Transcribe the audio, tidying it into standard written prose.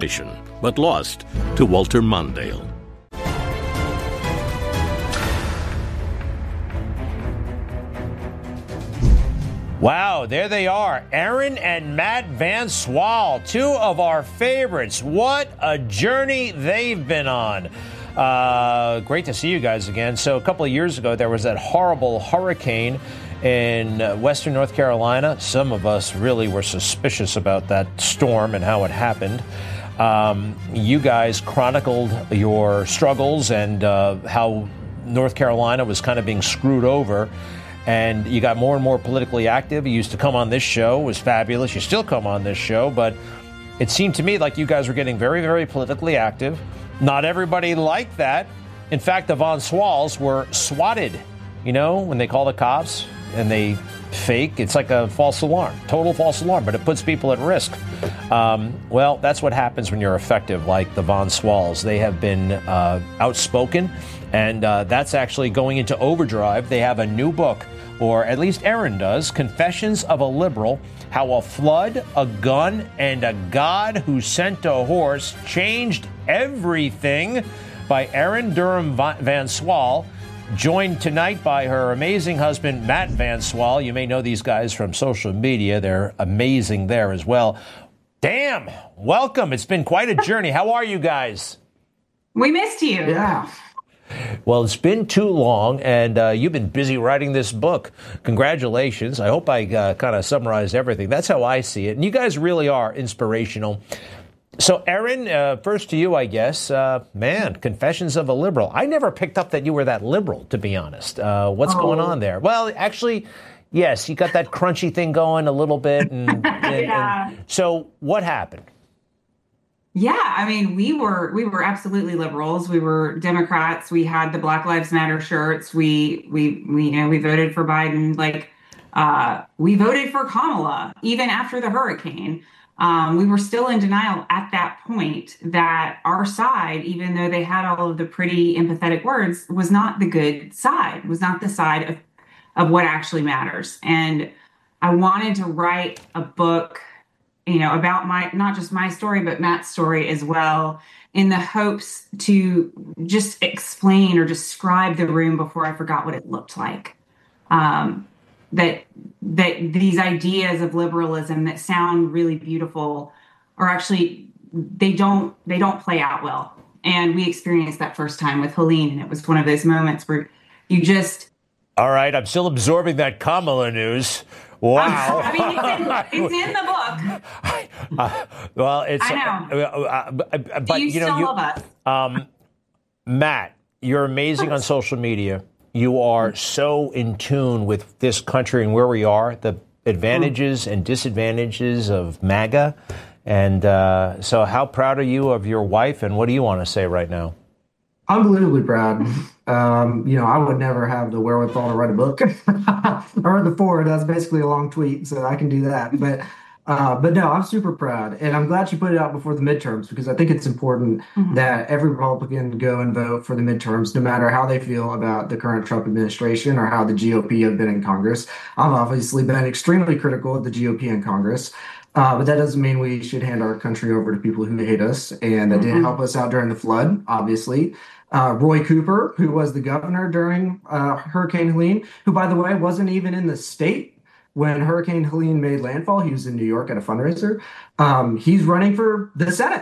but lost to Walter Mondale. Wow, there they are, Aaron and Matt Van Swal, two of our favorites. What a journey they've been on. Great to see you guys again. So a couple of years ago, there was that horrible hurricane in western North Carolina. Some of us really were suspicious about that storm and how it happened. You guys chronicled your struggles and how North Carolina was kind of being screwed over. And you got more and more politically active. You used to come on this show. It was fabulous. You still come on this show. But it seemed to me like you guys were getting very, very politically active. Not everybody liked that. In fact, the Van Swals were swatted. You know, when they call the cops and they fake, it's like a false alarm, total false alarm, but it puts people at risk. Well, that's what happens when you're effective, like the Van Swals. They have been outspoken, and that's actually going into overdrive. They have a new book, or at least Aaron does, Confessions of a Liberal, How a Flood, a Gun, and a God Who Sent a Horse Changed Everything, by Aaron Durham Van Swal, joined tonight by her amazing husband, Matt Van Swal. You may know these guys from social media. They're amazing there as well. Damn, welcome. It's been quite a journey. How are you guys? We missed you. Yeah. Well, it's been too long, and you've been busy writing this book. Congratulations. I hope I kind of summarized everything. That's how I see it. And you guys really are inspirational. So, Aaron, first to you, I guess. Man, Confessions of a Liberal. I never picked up that you were that liberal, to be honest. What's going on there? Well, actually, yes, you got that crunchy thing going a little bit. And so what happened? Yeah, I mean, we were absolutely liberals. We were Democrats. We had the Black Lives Matter shirts. We voted for Biden. We voted for Kamala even after the hurricane. We were still in denial at that point that our side, even though they had all of the pretty empathetic words, was not the good side, was not the side of what actually matters. And I wanted to write a book, about not just my story, but Matt's story as well, in the hopes to just explain or describe the room before I forgot what it looked like. That these ideas of liberalism that sound really beautiful are actually, they don't play out well. And we experienced that first time with Helene, and it was one of those moments where you just... All right, I'm still absorbing that Kamala news. Wow. I mean, it's in the book. Well, it's... I know. But, you still love us. Matt, you're amazing on social media. You are so in tune with this country and where we are, the advantages and disadvantages of MAGA. And so how proud are you of your wife, and what do you want to say right now? Unbelievably proud. I would never have the wherewithal to write a book. I wrote the forward. That's basically a long tweet, so I can do that. But no, I'm super proud. And I'm glad you put it out before the midterms, because I think it's important that every Republican go and vote for the midterms, no matter how they feel about the current Trump administration or how the GOP have been in Congress. I've obviously been extremely critical of the GOP in Congress. But that doesn't mean we should hand our country over to people who hate us. And that didn't help us out during the flood, obviously. Roy Cooper, who was the governor during Hurricane Helene, who, by the way, wasn't even in the state when Hurricane Helene made landfall. He was in New York at a fundraiser. He's running for the Senate.